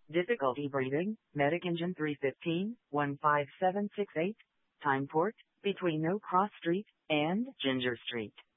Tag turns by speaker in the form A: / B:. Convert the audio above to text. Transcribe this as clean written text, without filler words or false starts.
A: Difficulty breathing, Medic Engine 315, 15768. Time port, between No Cross Street and Ginger Street.